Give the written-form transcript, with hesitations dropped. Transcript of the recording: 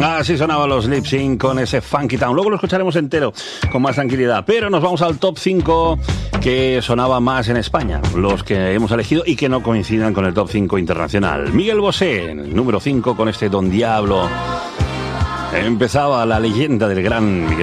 Así sonaban los Lip Sync con ese Funky Town. Luego lo escucharemos entero con más tranquilidad. Pero nos vamos al top 5 que sonaba más en España. Los que hemos elegido y que no coincidan con el top 5 internacional. Miguel Bosé, número 5 con este Don Diablo. Empezaba la leyenda del gran Miguel